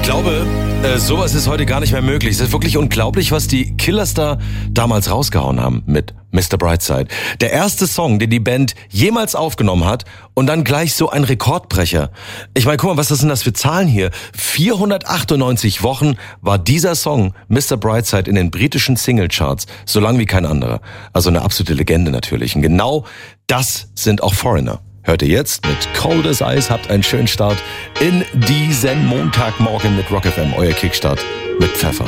glaube, sowas ist heute gar nicht mehr möglich. Es ist wirklich unglaublich, was die Killers da damals rausgehauen haben mit Mr. Brightside. Der erste Song, den die Band jemals aufgenommen hat und dann gleich so ein Rekordbrecher. Ich meine, guck mal, was sind das für Zahlen hier? 498 Wochen war dieser Song Mr. Brightside in den britischen Singlecharts, so lang wie kein anderer. Also eine absolute Legende natürlich. Und genau das sind auch Foreigner. Hört ihr jetzt mit Cold as Ice, habt einen schönen Start in diesen Montagmorgen mit Rock FM, euer Kickstart mit Pfeffer.